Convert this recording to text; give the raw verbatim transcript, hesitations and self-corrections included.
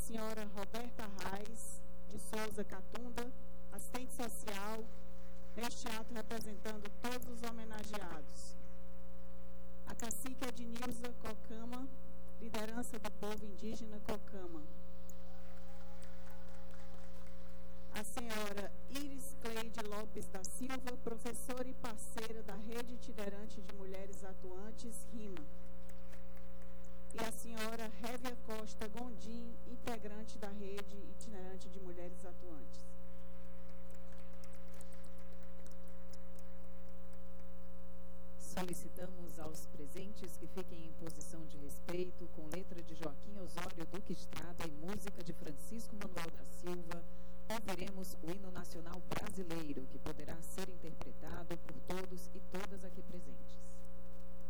senhora Roberta Reis de Souza Catunda, assistente social, neste ato representando todos os homenageados. A cacique Ednilza Cocama, liderança do povo indígena Cocama. A senhora Iris Cleide Lopes da Silva, professora e parceira da Rede Itinerante de Mulheres Atuantes, RIMA. E a senhora Révia Costa Gondim, integrante da Rede Itinerante de Mulheres Atuantes. Solicitamos aos presentes que fiquem em posição de respeito, com letra de Joaquim Osório Duque Estrada e música de Francisco Manuel da Silva. Ouviremos o hino nacional brasileiro, que poderá ser interpretado por todos e todas aqui presentes.